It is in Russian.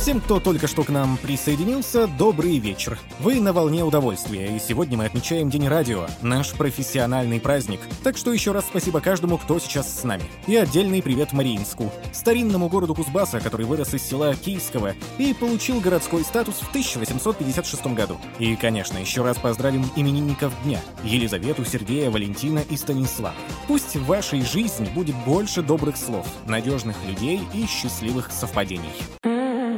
Всем, кто только что к нам присоединился, добрый вечер. Вы на волне удовольствия, и сегодня мы отмечаем День радио, наш профессиональный праздник. Так что еще раз спасибо каждому, кто сейчас с нами. И отдельный привет Мариинску, старинному городу Кузбасса, который вырос из села Кийского и получил городской статус в 1856 году. И, конечно, еще раз поздравим именинников дня — Елизавету, Сергея, Валентина и Станислава. Пусть в вашей жизни будет больше добрых слов, надежных людей и счастливых совпадений.